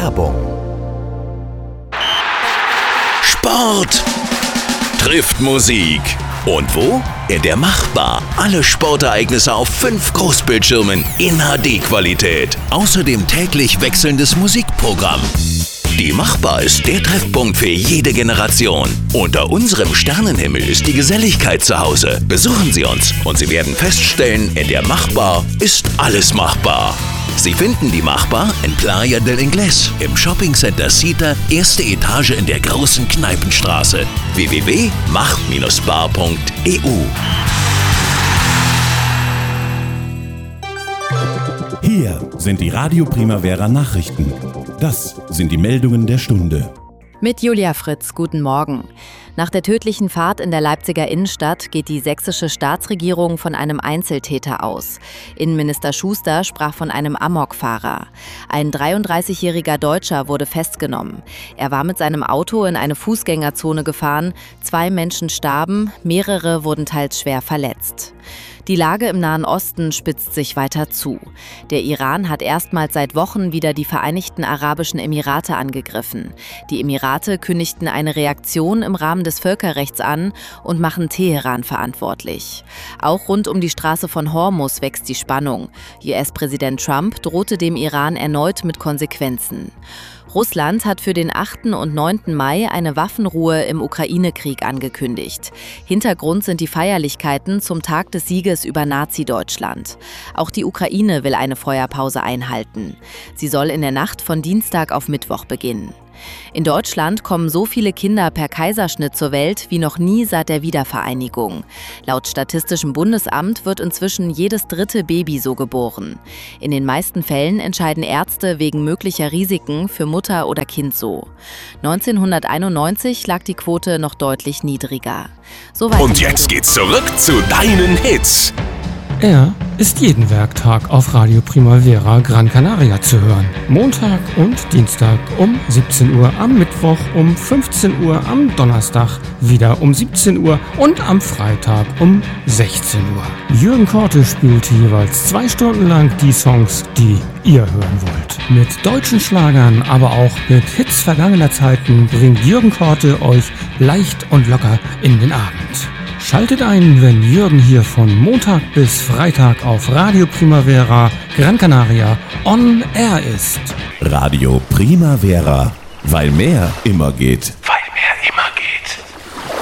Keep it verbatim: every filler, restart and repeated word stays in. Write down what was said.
Werbung. Sport trifft Musik. Und wo? In der Machbar. Alle Sportereignisse auf fünf Großbildschirmen in H D-Qualität. Außerdem täglich wechselndes Musikprogramm. Die Machbar ist der Treffpunkt für jede Generation. Unter unserem Sternenhimmel ist die Geselligkeit zu Hause. Besuchen Sie uns und Sie werden feststellen, in der Machbar ist alles machbar. Sie finden die Machbar in Playa del Inglés, im Shoppingcenter Cita, erste Etage in der großen Kneipenstraße. w w w punkt mach Bindestrich bar punkt e u. Hier sind die Radio Primavera Nachrichten. Das sind die Meldungen der Stunde. Mit Julia Fritz, guten Morgen. Nach der tödlichen Fahrt in der Leipziger Innenstadt geht die sächsische Staatsregierung von einem Einzeltäter aus. Innenminister Schuster sprach von einem Amokfahrer. Ein dreiunddreißigjähriger Deutscher wurde festgenommen. Er war mit seinem Auto in eine Fußgängerzone gefahren. Zwei Menschen starben, mehrere wurden teils schwer verletzt. Die Lage im Nahen Osten spitzt sich weiter zu. Der Iran hat erstmals seit Wochen wieder die Vereinigten Arabischen Emirate angegriffen. Die Emirate kündigten eine Reaktion im Rahmen des Völkerrechts an und machen Teheran verantwortlich. Auch rund um die Straße von Hormuz wächst die Spannung. U S-Präsident Trump drohte dem Iran erneut mit Konsequenzen. Russland hat für den achten und neunten Mai eine Waffenruhe im Ukraine-Krieg angekündigt. Hintergrund sind die Feierlichkeiten zum Tag des Sieges über Nazi-Deutschland. Auch die Ukraine will eine Feuerpause einhalten. Sie soll in der Nacht von Dienstag auf Mittwoch beginnen. In Deutschland kommen so viele Kinder per Kaiserschnitt zur Welt wie noch nie seit der Wiedervereinigung. Laut Statistischem Bundesamt wird inzwischen jedes dritte Baby so geboren. In den meisten Fällen entscheiden Ärzte wegen möglicher Risiken für Mutter oder Kind so. neunzehnhunderteinundneunzig lag die Quote noch deutlich niedriger. Soweit Und jetzt geht's zurück zu deinen Hits. Er ist jeden Werktag auf Radio Primavera Gran Canaria zu hören. Montag und Dienstag um siebzehn Uhr, am Mittwoch um fünfzehn Uhr, am Donnerstag wieder um siebzehn Uhr und am Freitag um sechzehn Uhr. Jürgen Korte spielt jeweils zwei Stunden lang die Songs, die ihr hören wollt. Mit deutschen Schlagern, aber auch mit Hits vergangener Zeiten bringt Jürgen Korte euch leicht und locker in den Abend. Schaltet ein, wenn Jürgen hier von Montag bis Freitag auf Radio Primavera Gran Canaria on Air ist. Radio Primavera, weil mehr immer geht. Weil